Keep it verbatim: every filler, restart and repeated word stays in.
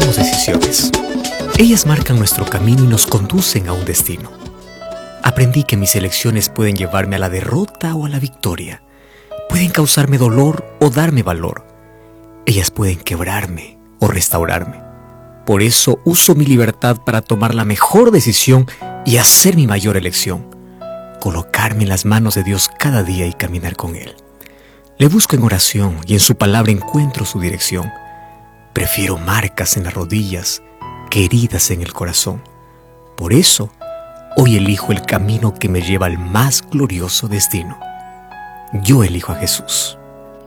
tomamos decisiones. Ellas marcan nuestro camino y nos conducen a un destino. Aprendí que mis elecciones pueden llevarme a la derrota o a la victoria. Pueden causarme dolor o darme valor. Ellas pueden quebrarme o restaurarme. Por eso uso mi libertad para tomar la mejor decisión y hacer mi mayor elección. Colocarme en las manos de Dios cada día y caminar con Él. Le busco en oración y en su palabra encuentro su dirección. Prefiero marcas en las rodillas que heridas en el corazón. Por eso, hoy elijo el camino que me lleva al más glorioso destino. Yo elijo a Jesús.